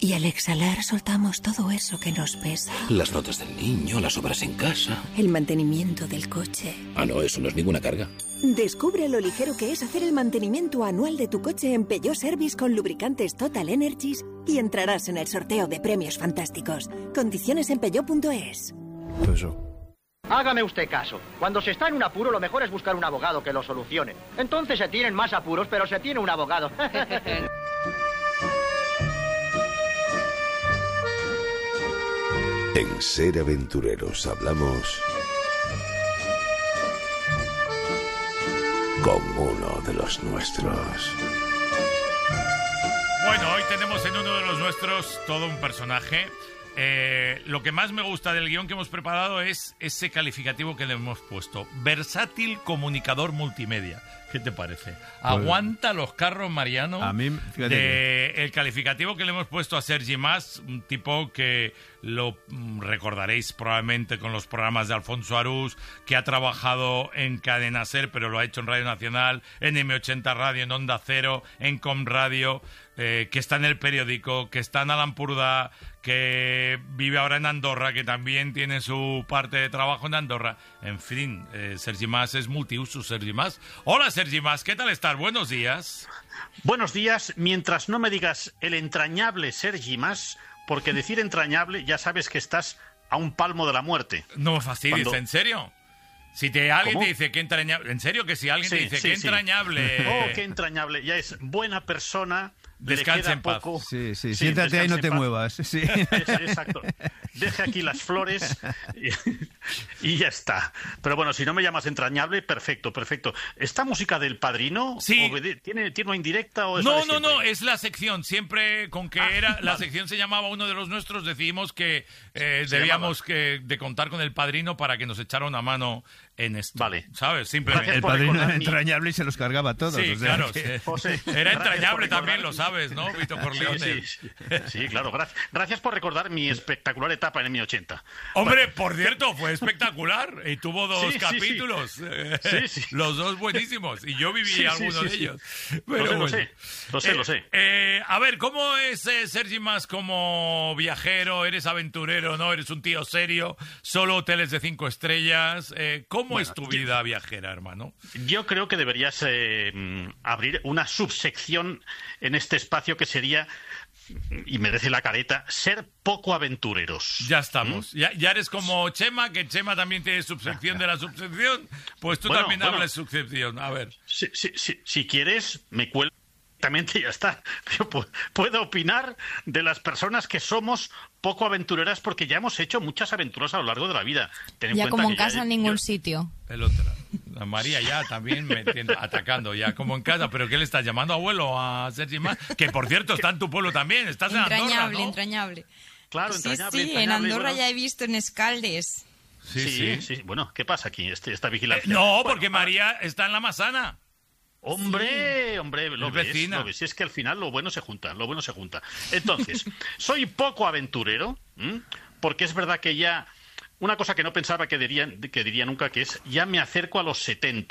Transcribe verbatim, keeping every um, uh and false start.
Y al exhalar soltamos todo eso que nos pesa. Las notas del niño, las obras en casa. El mantenimiento del coche. Ah, no, eso no es ninguna carga. Descubre lo ligero que es hacer el mantenimiento anual de tu coche en Peugeot Service con lubricantes Total Energies y entrarás en el sorteo de premios fantásticos. Condiciones en peugeot punto es. Eso. Hágame usted caso. Cuando se está en un apuro, lo mejor es buscar un abogado que lo solucione. Entonces se tienen más apuros, pero se tiene un abogado. En Ser Aventureros hablamos con uno de los nuestros. Bueno, hoy tenemos en uno de los nuestros todo un personaje. Eh, lo que más me gusta del guión que hemos preparado es ese calificativo que le hemos puesto. Versátil comunicador multimedia. ¿Qué te parece? Pues, aguanta los carros, Mariano. A mí, fíjate. De, que... El calificativo que le hemos puesto a Sergi Mas, un tipo que lo recordaréis probablemente con los programas de Alfonso Arús, que ha trabajado en Cadena Ser, pero lo ha hecho en Radio Nacional, en eme ochenta Radio, en Onda Cero, en Com Radio, eh, que está en El Periódico, que está en Alampurdá, que vive ahora en Andorra, que también tiene su parte de trabajo en Andorra. En fin, eh, Sergi Mas es multiuso, Sergi Mas. Hola, Sergi Mas, ¿qué tal estás? Buenos días. Buenos días, mientras no me digas el entrañable Sergi Mas, porque decir entrañable ya sabes que estás a un palmo de la muerte. No me fastidies, Cuando... ¿en serio? Si te, alguien ¿Cómo? te dice que entrañable... ¿En serio que si alguien sí, te dice sí, que sí. entrañable... Oh, qué entrañable. Ya es buena persona... Descansa en paz. Poco. Sí, sí, sí, siéntate ahí y no te muevas. Sí. Es, exacto. Deje aquí las flores y, y ya está. Pero bueno, si no me llamas entrañable, perfecto, perfecto. ¿Esta música del Padrino sí. tiene, tiene una indirecta o es No, la de no, siempre? no, es la sección. Siempre con que Ah, era vale. la sección se llamaba uno de los nuestros, decidimos que eh, Se debíamos que, de contar con el Padrino para que nos echara una mano en esto. Vale. ¿Sabes? Simplemente. El por Padrino era recordar mi- entrañable y se los cargaba a todos. Sí, o sea claro. que- sí. José, Era gracias entrañable por también, recordar- lo sabes, ¿no? Vito Corleone. Sí, sí, sí, sí, claro. Gracias, gracias por recordar mi espectacular etapa en eme ochenta. Hombre, por cierto, fue espectacular y tuvo dos Sí, sí, sí. capítulos. eh, Sí, sí. Los dos buenísimos. Y yo viví Sí, sí, alguno sí, de sí. ellos. Lo Pero sé, lo bueno. sé, lo sé, Eh, lo sé. eh, a ver, ¿cómo es eh, Sergi Mas como viajero? ¿Eres aventurero, no? ¿Eres un tío serio? ¿Solo hoteles de cinco estrellas? Eh, ¿Cómo Bueno, es tu yo- vida viajera, hermano? Yo creo que deberías eh, mm, abrir una subsección en este espacio que sería, y merece la careta, ser poco aventureros. Ya estamos. Ya, ya eres como Chema, que Chema también tiene subsección de la subsección. Pues tú Bueno, también bueno. hablas subsección. A ver. Si, si, si, si quieres, me cuelgo directamente y ya está. Yo pu- puedo opinar de las personas que somos poco aventureras porque ya hemos hecho muchas aventuras a lo largo de la vida. Ten en Ya cuenta como en que ya- casa en ningún yo- sitio. El otro. La María ya también me entiendo, atacando ya como en casa. ¿Pero qué le estás llamando abuelo a Sergi Mas? Que por cierto está en tu pueblo también. Estás en Andorra, Entrañable, ¿no? entrañable. Claro, Sí, entrañable, sí, en entrañable, Andorra bueno. ya he visto en Escaldes. Sí, Sí, sí. sí, Bueno, ¿qué pasa aquí? Este, esta Eh, vigilancia. no, Bueno, porque María está en la Masana. Hombre, hombre, lo Es ves, vecina. lo ves. Si es que al final lo bueno se junta, lo bueno se junta. Entonces, soy poco aventurero, ¿m? Porque es verdad que ya... Una cosa que no pensaba que diría, que diría nunca, que es, ya me acerco a los setenta.